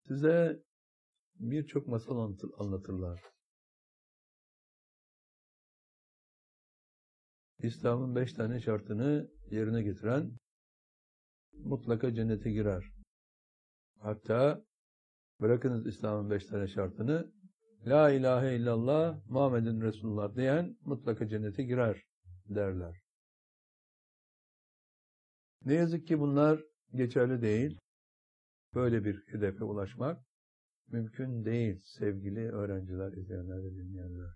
Size birçok masal anlatırlar. İslam'ın 5 tane şartını yerine getiren mutlaka cennete girer. Hatta bırakınız İslam'ın 5 tane şartını, La ilahe illallah Muhammedun Resulullah diyen mutlaka cennete girer derler. Ne yazık ki bunlar geçerli değil. Böyle bir hedefe ulaşmak mümkün değil sevgili öğrenciler, izleyenler ve dinleyenler.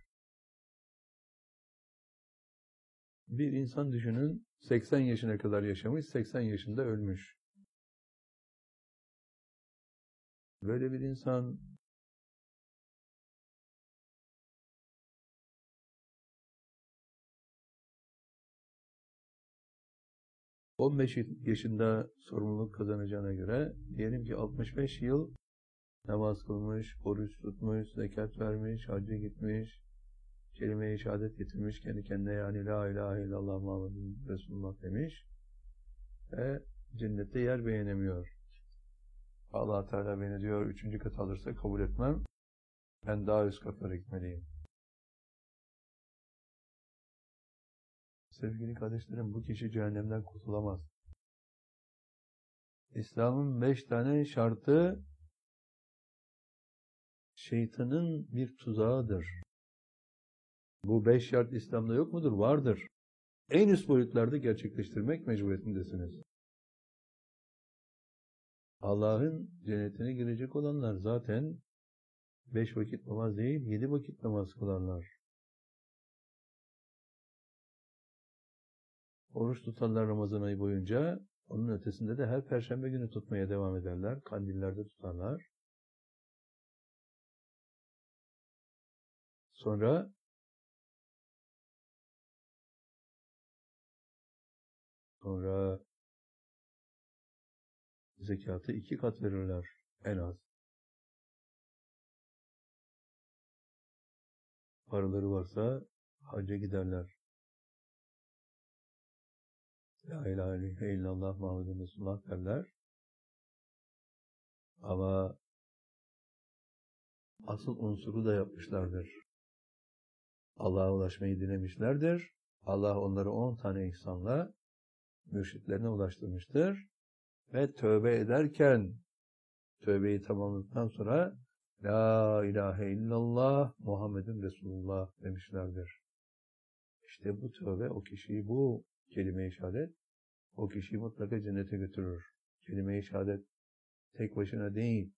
Bir insan düşünün, 80 yaşına kadar yaşamış, 80 yaşında ölmüş. Böyle bir insan ...15 yaşında sorumluluk kazanacağına göre diyelim ki 65 yıl namaz kılmış, oruç tutmuş, zekat vermiş, hacca gitmiş, kelime-i şehadet getirmiş, kendi kendine yani La ilahe illallah Muhammedun Resulullah demiş ve cennette yer beğenemiyor. Allah Teala beni diyor 3. kat alırsa kabul etmem, ben daha üst katlara gitmeliyim. Sevgili kardeşlerim, bu kişi cehennemden kurtulamaz. İslam'ın 5 tane şartı şeytanın bir tuzağıdır. Bu 5 şart İslam'da yok mudur? Vardır. En üst boyutlarda gerçekleştirmek mecburiyetindesiniz. Allah'ın cennetine girecek olanlar zaten 5 vakit namaz değil, 7 vakit namaz kılarlar. Oruç tutanlar Ramazan ayı boyunca, onun ötesinde de her perşembe günü tutmaya devam ederler. Kandillerde tutarlar. Sonra zekatı 2 kat verirler en az. Paraları varsa hacca giderler. La ilahe illallah Muhammedun Resulullah derler. Ama asıl unsuru da yapmışlardır. Allah'a ulaşmayı dilemişlerdir. Allah onları 10 tane ihsanla mürşitlerine ulaştırmıştır. Ve tövbe ederken, tövbeyi tamamladıktan sonra La ilahe illallah Muhammedun Resulullah demişlerdir. İşte bu tövbe o kişiyi, bu kelime-i şehadet o kişiyi mutlaka cennete götürür. Kelime-i şehadet tek başına değil.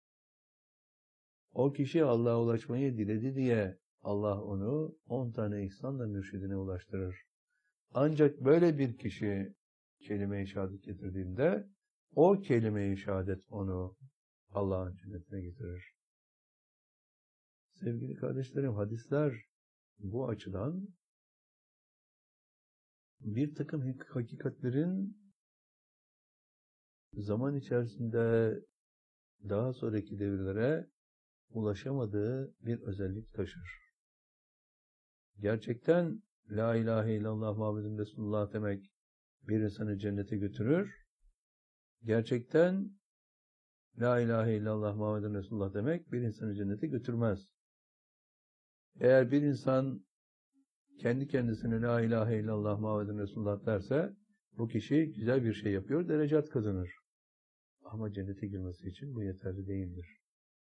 O kişi Allah'a ulaşmayı diledi diye Allah onu 10 tane ihsanla mürşidine ulaştırır. Ancak böyle bir kişi kelime-i şehadet getirdiğinde o kelime-i şehadet onu Allah'ın cennetine getirir. Sevgili kardeşlerim, hadisler bu açıdan bir takım hakikatlerin zaman içerisinde daha sonraki devirlere ulaşamadığı bir özellik taşır. Gerçekten La ilahe illallah Muhammedun Resulullah demek bir insanı cennete götürür. Gerçekten La ilahe illallah Muhammedun Resulullah demek bir insanı cennete götürmez. Eğer bir insan kendi kendisine La ilahe illallah Muhammedun Resulullah derse bu kişi güzel bir şey yapıyor, derecat kazanır. Ama cennete girmesi için bu yeterli değildir.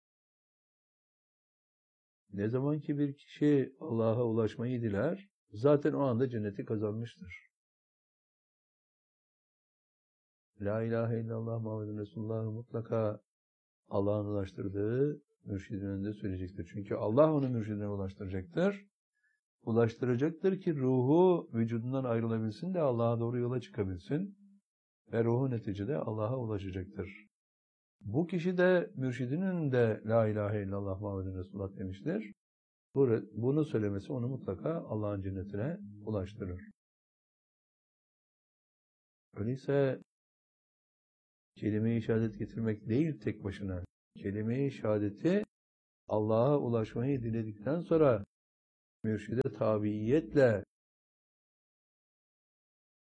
Ne zaman ki bir kişi Allah'a ulaşmayı diler, zaten o anda cenneti kazanmıştır. La ilahe illallah Muhammedun Resulullah'ı mutlaka Allah'ın ulaştırdığı mürşidin önünde söyleyecektir. Çünkü Allah onu mürşidine ulaştıracaktır. Ulaştıracaktır ki ruhu vücudundan ayrılabilsin de Allah'a doğru yola çıkabilsin. Ve ruhu neticede Allah'a ulaşacaktır. Bu kişi de mürşidinin önünde La ilahe illallah Muhammedun Resulullah demiştir. Bunu söylemesi onu mutlaka Allah'ın cennetine ulaştırır. Öyleyse kelime-i şehadet getirmek değil tek başına. Kelime-i şehadeti Allah'a ulaşmayı diledikten sonra mürşide tabiiyetle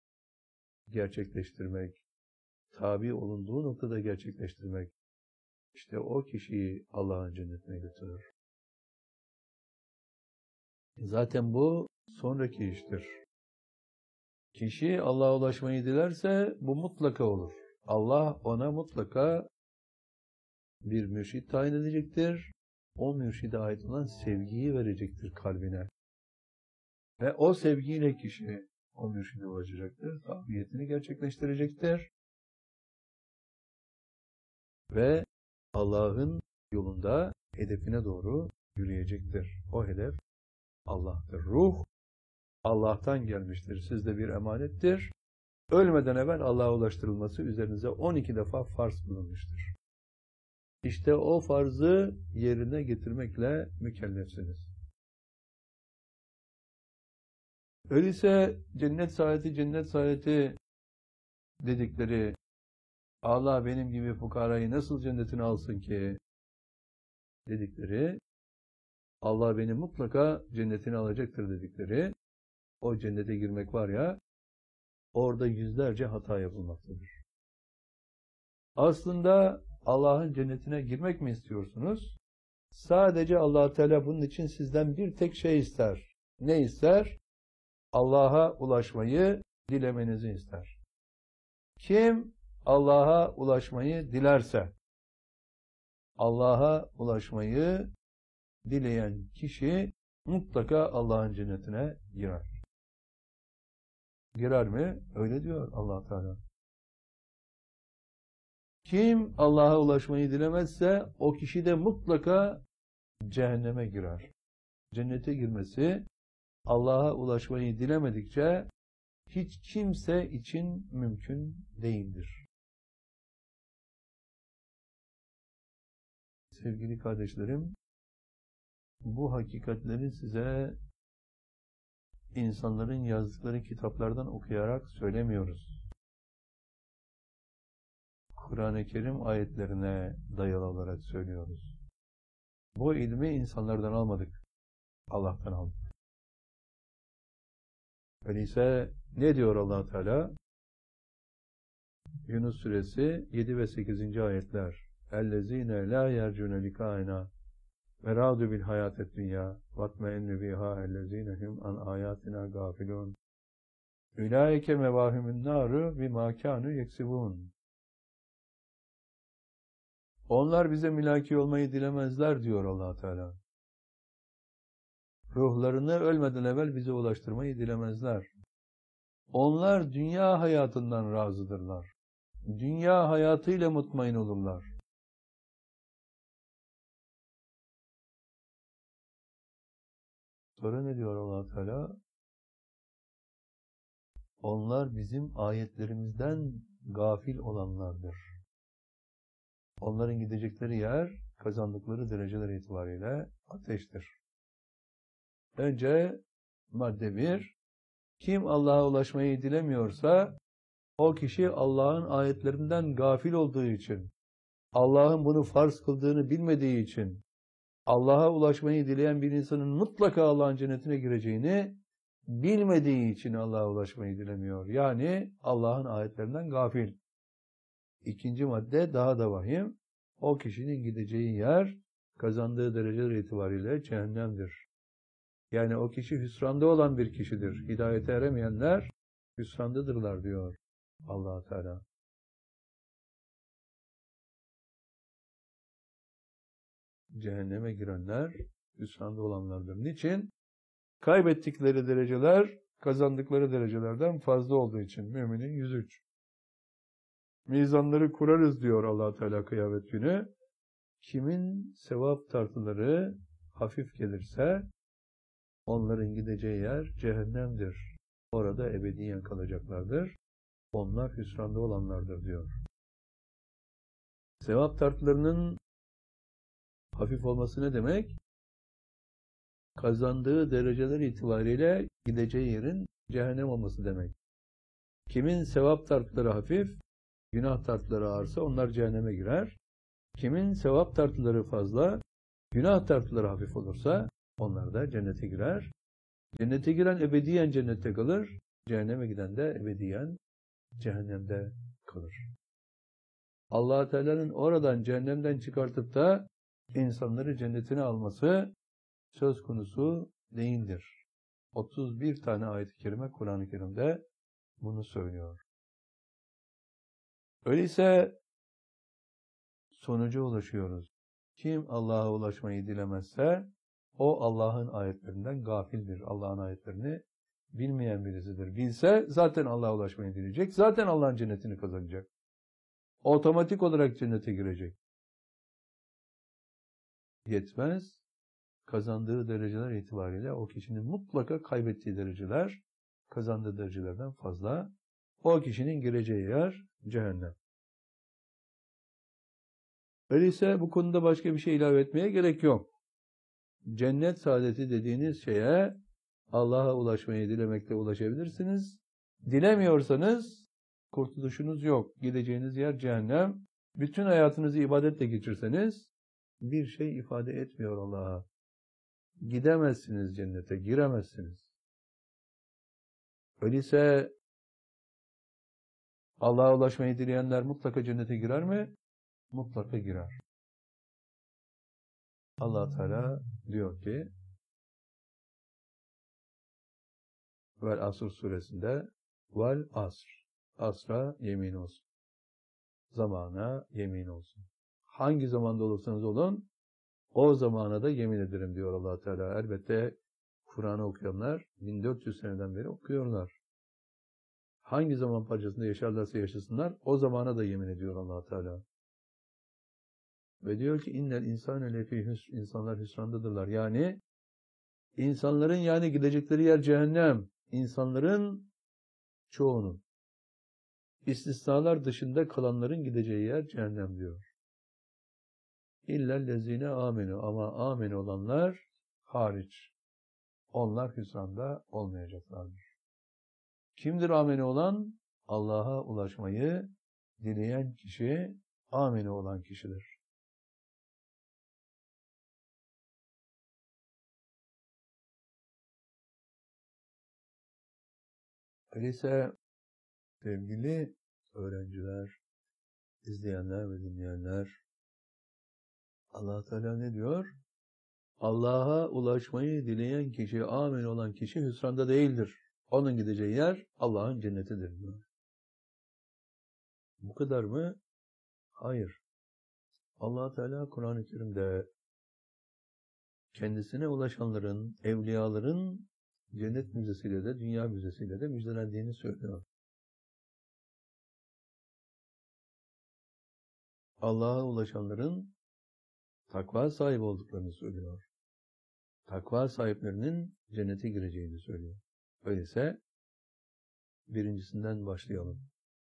gerçekleştirmek, tabi olunduğu noktada gerçekleştirmek. İşte o kişiyi Allah'ın cennetine götürür. Zaten bu sonraki iştir. Kişi Allah'a ulaşmayı dilerse bu mutlaka olur. Allah ona mutlaka bir mürşit tayin edecektir. O mürşide ait olan sevgiyi verecektir kalbine. Ve o sevgiyle kişi o mürşide ulaşacaktır. Tabiyetini gerçekleştirecektir. Ve Allah'ın yolunda hedefine doğru yürüyecektir. O hedef Allah'tır. Ruh Allah'tan gelmiştir. Sizde bir emanettir. Ölmeden evvel Allah'a ulaştırılması üzerinize 12 defa farz kılınmıştır. İşte o farzı yerine getirmekle mükellefsiniz. Öyleyse cennet saadeti dedikleri Allah benim gibi fukarayı nasıl cennetine alsın ki dedikleri, Allah beni mutlaka cennetine alacaktır dedikleri, o cennete girmek var ya, orada yüzlerce hata yapılmaktadır. Aslında Allah'ın cennetine girmek mi istiyorsunuz? Sadece Allah Teala bunun için sizden bir tek şey ister. Ne ister? Allah'a ulaşmayı dilemenizi ister. Kim Allah'a ulaşmayı dilerse, Allah'a ulaşmayı dileyen kişi mutlaka Allah'ın cennetine girer. Girer mi? Öyle diyor Allah Teala. Kim Allah'a ulaşmayı dilemezse o kişi de mutlaka cehenneme girer. Cennete girmesi Allah'a ulaşmayı dilemedikçe hiç kimse için mümkün değildir. Sevgili kardeşlerim, bu hakikatleri size insanların yazdıkları kitaplardan okuyarak söylemiyoruz. Kur'an-ı Kerim ayetlerine dayalı olarak söylüyoruz. Bu ilmi insanlardan almadık, Allah'tan aldık. Öyleyse ne diyor Allah Teala? Yunus suresi 7 ve 8. ayetler. اَلَّذ۪ينَ لَا يَرْجُونَ لِقَائِنَا وَرَاضُوا بِالْحَيَاةِ الدُّنْيَا وَاطْمَئِنُّ بِهَا الَّذ۪ينَ هُمْ عَنْ آيَاتِنَا غَافِلُونَ اُولَٰئِكَ مَوَاهِمُ النَّارُ بِمَا كَانُوا يَكْسِبُونَ. Onlar bize mülaki olmayı dilemezler diyor Allah Teala. Ruhlarını ölmeden evvel bize ulaştırmayı dilemezler. Onlar dünya hayatından razıdırlar. Dünya hayatıyla mutmain olurlar. Sonra ne diyor Allah Teala? Onlar bizim ayetlerimizden gafil olanlardır. Onların gidecekleri yer, kazandıkları dereceler itibariyle ateştir. Önce madde 1, kim Allah'a ulaşmayı dilemiyorsa, o kişi Allah'ın ayetlerinden gafil olduğu için, Allah'ın bunu farz kıldığını bilmediği için, Allah'a ulaşmayı dileyen bir insanın mutlaka Allah'ın cennetine gireceğini bilmediği için Allah'a ulaşmayı dilemiyor. Yani Allah'ın ayetlerinden gafil. İkinci madde daha da vahim. O kişinin gideceği yer, kazandığı dereceler itibariyle cehennemdir. Yani o kişi hüsranda olan bir kişidir. Hidayete eremeyenler hüsrandadırlar diyor Allah Teala. Cehenneme girenler hüsranda olanlardır. Niçin? Kaybettikleri dereceler kazandıkları derecelerden fazla olduğu için. Müminin 103. Mizanları kurarız diyor Allah Teala kıyamet günü. Kimin sevap tartıları hafif gelirse onların gideceği yer cehennemdir. Orada ebediyen kalacaklardır. Onlar hüsranda olanlardır diyor. Sevap tartılarının hafif olması ne demek? Kazandığı dereceler itibariyle gideceği yerin cehennem olması demek. Kimin sevap tartıları hafif, günah tartıları ağırsa onlar cehenneme girer. Kimin sevap tartıları fazla, günah tartıları hafif olursa onlar da cennete girer. Cennete giren ebediyen cennette kalır, cehenneme giden de ebediyen cehennemde kalır. Allah Teala'nın oradan cehennemden çıkartıp da insanları cennetine alması söz konusu değildir. 31 tane ayet-i kerime Kur'an-ı Kerim'de bunu söylüyor. Öyleyse sonuca ulaşıyoruz. Kim Allah'a ulaşmayı dilemezse o Allah'ın ayetlerinden gafildir. Allah'ın ayetlerini bilmeyen birisidir. Bilse zaten Allah'a ulaşmayı dileyecek. Zaten Allah'ın cennetini kazanacak. Otomatik olarak cennete girecek. Yetmez. Kazandığı dereceler itibariyle o kişinin mutlaka kaybettiği dereceler kazandığı derecelerden fazla. O kişinin gireceği yer cehennem. Öyleyse bu konuda başka bir şey ilave etmeye gerek yok. Cennet saadeti dediğiniz şeye Allah'a ulaşmayı dilemekle ulaşabilirsiniz. Dilemiyorsanız kurtuluşunuz yok. Gideceğiniz yer cehennem. Bütün hayatınızı ibadetle geçirseniz bir şey ifade etmiyor Allah'a. Gidemezsiniz cennete, giremezsiniz. Öyleyse Allah'a ulaşmayı dileyenler mutlaka cennete girer mi? Mutlaka girer. Allah Teala diyor ki Vel Asr suresinde Vel Asr. Asra yemin olsun. Zamana yemin olsun. Hangi zamanda olursanız olun o zamana da yemin ederim diyor Allah Teala. Elbette Kur'an'ı okuyanlar 1400 seneden beri okuyorlar. Hangi zaman parçasında yaşarlarsa yaşasınlar o zamana da yemin ediyor Allah Teala. Ve diyor ki innel insane lefî hüsr. İnsanlar hüsrandadırlar. Yani insanların gidecekleri yer cehennem. İnsanların çoğunun. İstisnalar dışında kalanların gideceği yer cehennem diyor. İllellezine amenu. Ama amin olanlar hariç. Onlar hüsranda olmayacaklardır. Kimdir ameni olan? Allah'a ulaşmayı dileyen kişi ameni olan kişidir. Öyleyse sevgili öğrenciler, izleyenler ve dinleyenler, Allah Teala ne diyor? Allah'a ulaşmayı dileyen kişi, amin olan kişi hüsranda değildir. Onun gideceği yer Allah'ın cennetidir diyor. Bu kadar mı? Hayır. Allah Teala Kur'an-ı Kerim'de kendisine ulaşanların, evliyaların cennet müjdesiyle de, dünya müjdesiyle de müjdelendiğini söylüyor. Allah'a ulaşanların takva sahibi olduklarını söylüyor. Takva sahiplerinin cennete gireceğini söylüyor. Öyleyse birincisinden başlayalım.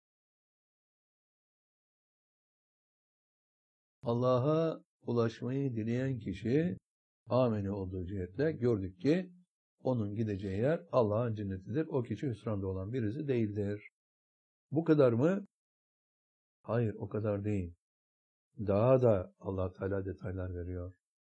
Allah'a ulaşmayı dileyen kişi ameni olduğu cihetle gördük ki onun gideceği yer Allah'ın cennetidir. O kişi hüsranda olan birisi değildir. Bu kadar mı? Hayır, o kadar değil. Daha da Allah Teala detaylar veriyor.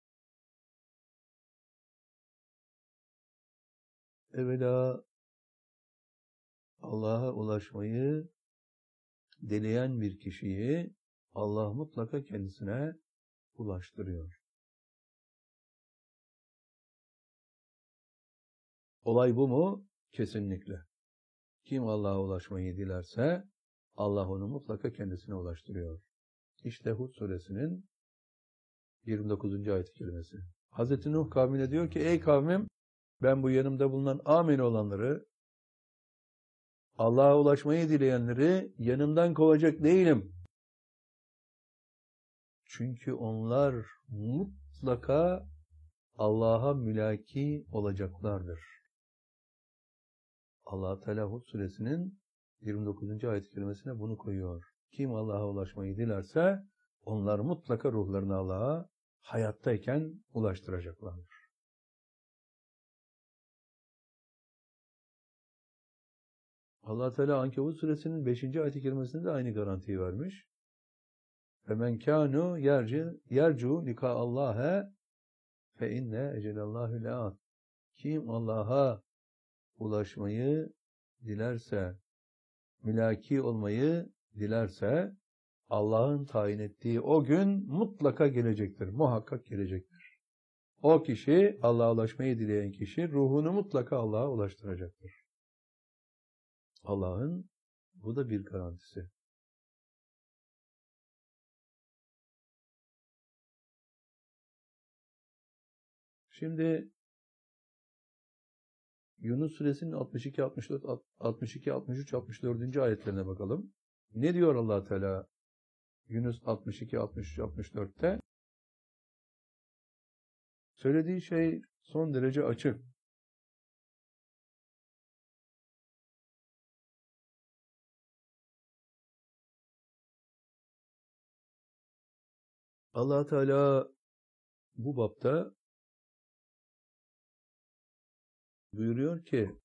Evvela Allah'a ulaşmayı dileyen bir kişiyi Allah mutlaka kendisine ulaştırıyor. Olay bu mu? Kesinlikle. Kim Allah'a ulaşmayı dilerse Allah onu mutlaka kendisine ulaştırıyor. İşte Hud suresinin 29. ayet-i kerimesi. Hazreti Nuh kavmine diyor ki ey kavmim ben bu yanımda bulunan amin olanları Allah'a ulaşmayı dileyenleri yanımdan kovacak değilim. Çünkü onlar mutlaka Allah'a mülaki olacaklardır. Allah Teala Hud suresinin 29. ayet-i kerimesine bunu koyuyor. Kim Allah'a ulaşmayı dilerse onlar mutlaka ruhlarını Allah'a hayattayken ulaştıracaklardır. Allah Teala Ankebut suresinin 5. ayet-i kerimesinde de aynı garantiyi vermiş. فَمَنْ كَانُوا يَرْجُوا لِقَاءَ اللّٰهَ فَاِنَّ اَجَلَ اللّٰهُ لَآتٍ. Kim Allah'a ulaşmayı dilerse, mülaki olmayı dilerse, Allah'ın tayin ettiği o gün mutlaka gelecektir, muhakkak gelecektir. O kişi, Allah'a ulaşmayı dileyen kişi, ruhunu mutlaka Allah'a ulaştıracaktır. Allah'ın bu da bir garantisi. Şimdi Yunus suresinin 62, 64, 62, 63, 64. ayetlerine bakalım. Ne diyor Allah Teala Yunus 62, 63, 64'te? Söylediği şey son derece açık. Allah Teala bu bapta buyuruyor ki